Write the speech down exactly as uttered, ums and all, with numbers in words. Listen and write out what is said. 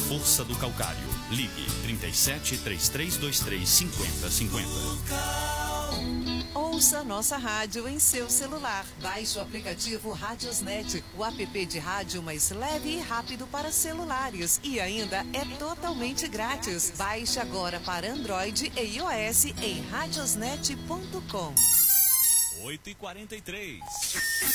força do calcário. Ligue trinta e sete, três três dois três, cinquenta cinquenta. Ouça nossa rádio em seu celular. Baixe o aplicativo Radiosnet, o app de rádio mais leve e rápido para celulares. E ainda é totalmente grátis. Baixe agora para Android e iOS em radiosnet ponto com. oito e quarenta e três.